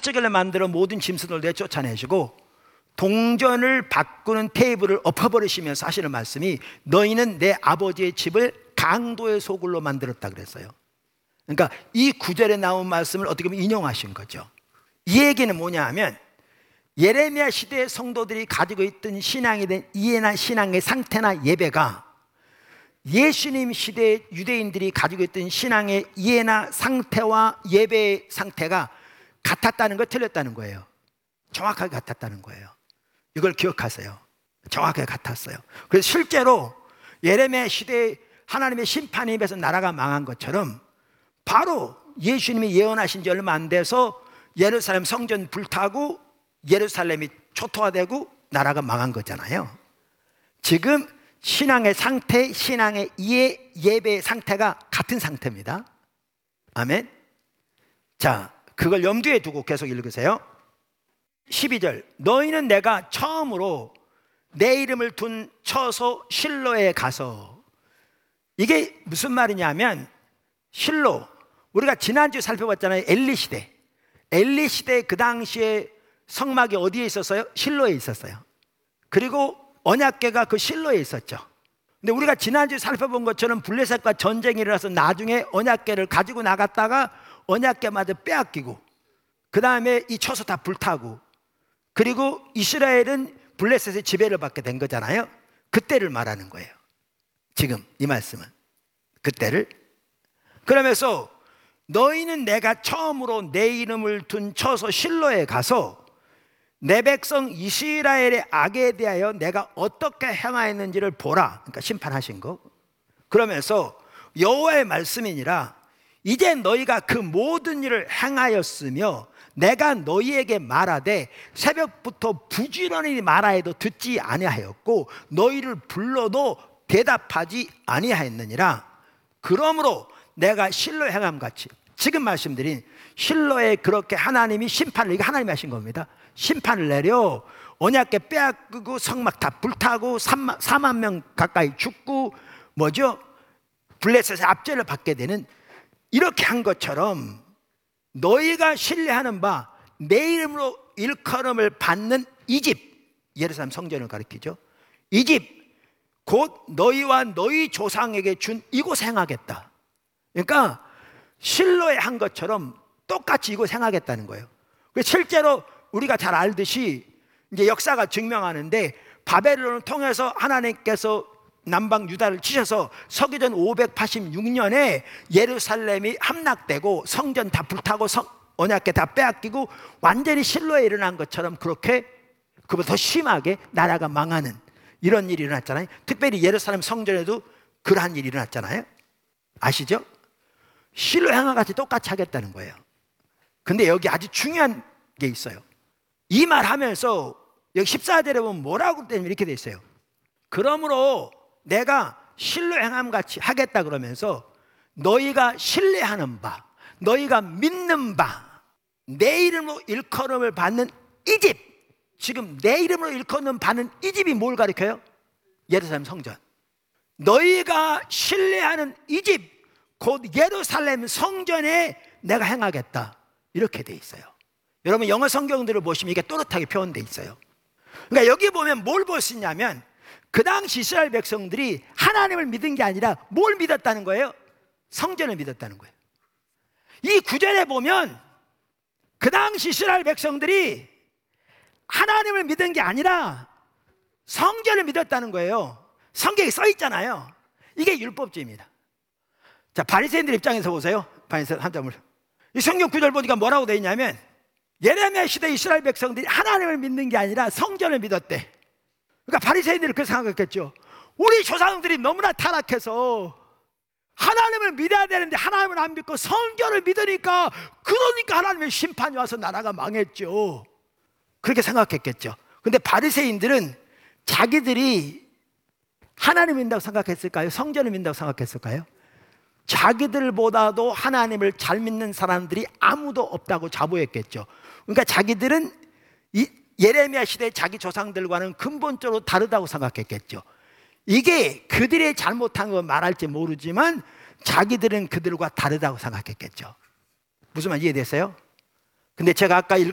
찌개를 만들어 모든 짐승을 내쫓아내시고 동전을 바꾸는 테이블을 엎어버리시면서 하시는 말씀이 너희는 내 아버지의 집을 강도의 소굴로 만들었다 그랬어요. 그러니까 이 구절에 나온 말씀을 어떻게 보면 인용하신 거죠. 이 얘기는 뭐냐 하면 예레미야 시대의 성도들이 가지고 있던 신앙에 대한 이해나 신앙의 상태나 예배가 예수님 시대의 유대인들이 가지고 있던 신앙의 이해나 상태와 예배의 상태가 같았다는 거, 틀렸다는 거예요. 정확하게 같았다는 거예요. 이걸 기억하세요. 정확하게 같았어요. 그래서 실제로 예레미야 시대에 하나님의 심판에 입에서 나라가 망한 것처럼 바로 예수님이 예언하신 지 얼마 안 돼서 예루살렘 성전 불타고 예루살렘이 초토화되고 나라가 망한 거잖아요. 지금 신앙의 상태, 신앙의 이해, 예배의 상태가 같은 상태입니다. 아멘. 자, 그걸 염두에 두고 계속 읽으세요. 12절 너희는 내가 처음으로 내 이름을 둔 처소 실로에 가서, 이게 무슨 말이냐면 실로, 우리가 지난주에 살펴봤잖아요. 엘리 시대. 엘리 시대 그 당시에 성막이 어디에 있었어요? 실로에 있었어요. 그리고 언약궤가 그 실로에 있었죠. 근데 우리가 지난주에 살펴본 것처럼 블레셋과 전쟁이 일어나서 나중에 언약궤를 가지고 나갔다가 언약궤마저 빼앗기고 그 다음에 이 처소 다 불타고 그리고 이스라엘은 블레셋의 지배를 받게 된 거잖아요. 그때를 말하는 거예요. 지금 이 말씀은 그때를. 그러면서 너희는 내가 처음으로 내 이름을 둔 처소 실로에 가서 내 백성 이스라엘의 악에 대하여 내가 어떻게 행하였는지를 보라. 그러니까 심판하신 거. 그러면서 여호와의 말씀이니라 이제 너희가 그 모든 일을 행하였으며 내가 너희에게 말하되 새벽부터 부지런히 말하여도 듣지 아니하였고 너희를 불러도 대답하지 아니하였느니라. 그러므로 내가 실로에 행함같이, 지금 말씀드린 실로에 그렇게 하나님이 심판을, 이게 하나님이 하신 겁니다. 심판을 내려 언약궤 빼앗기고 성막 다 불타고 4만 명 가까이 죽고 뭐죠? 블레셋의 압제를 받게 되는, 이렇게 한 것처럼 너희가 신뢰하는 바 내 이름으로 일컬음을 받는 이 집, 예루살렘 성전을 가리키죠. 이 집 곧 너희와 너희 조상에게 준 이곳에 행하겠다. 그러니까 실로에 한 것처럼 똑같이 이곳에 행하겠다는 거예요. 실제로 우리가 잘 알듯이 이제 역사가 증명하는데 바벨론을 통해서 하나님께서 남방 유다를 치셔서 서기전 586년에 예루살렘이 함락되고 성전 다 불타고 언약궤 다 빼앗기고 완전히 실로에 일어난 것처럼 그렇게 그보다 더 심하게 나라가 망하는 이런 일이 일어났잖아요. 특별히 예루살렘 성전에도 그러한 일이 일어났잖아요. 아시죠? 실로 행와 같이 똑같이 하겠다는 거예요. 근데 여기 아주 중요한 게 있어요. 이 말 하면서 여기 14절에 보면 뭐라고 되냐면 이렇게 돼 있어요. 그러므로 내가 실로 행함 같이 하겠다 그러면서 너희가 신뢰하는 바, 너희가 믿는 바, 내 이름으로 일컬음을 받는 이 집, 지금 내 이름으로 일컬음 받는 이 집이 뭘 가리켜요? 예루살렘 성전. 너희가 신뢰하는 이 집 곧 예루살렘 성전에 내가 행하겠다, 이렇게 돼 있어요. 여러분 영어 성경들을 보시면 이게 또렷하게 표현돼 있어요. 그러니까 여기 보면 뭘 볼 수 있냐면 그 당시 이스라엘 백성들이 하나님을 믿은 게 아니라 뭘 믿었다는 거예요? 성전을 믿었다는 거예요. 이 구절에 보면 그 당시 이스라엘 백성들이 하나님을 믿은 게 아니라 성전을 믿었다는 거예요. 성경에 써 있잖아요. 이게 율법주의입니다. 자, 바리새인들 입장에서 보세요. 바리새인 한 점을. 이 성경 구절 보니까 뭐라고 되어 있냐면 예레미야 시대 이스라엘 백성들이 하나님을 믿는 게 아니라 성전을 믿었대. 그러니까 바리새인들이 그렇게 생각했겠죠. 우리 조상들이 너무나 타락해서 하나님을 믿어야 되는데 하나님을 안 믿고 성전을 믿으니까, 그러니까 하나님의 심판이 와서 나라가 망했죠. 그렇게 생각했겠죠. 근데 바리새인들은 자기들이 하나님을 믿는다고 생각했을까요? 성전을 믿는다고 생각했을까요? 자기들보다도 하나님을 잘 믿는 사람들이 아무도 없다고 자부했겠죠. 그러니까 자기들은 이 예레미야 시대 자기 조상들과는 근본적으로 다르다고 생각했겠죠. 이게 그들의 잘못한 거 말할지 모르지만 자기들은 그들과 다르다고 생각했겠죠. 무슨 말 이해되세요? 근데 제가 아까